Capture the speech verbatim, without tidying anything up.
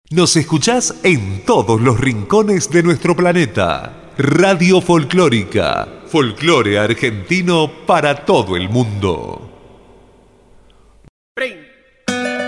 Nos escuchás en todos los rincones de nuestro planeta. Radio Folclórica, folclore argentino para todo el mundo.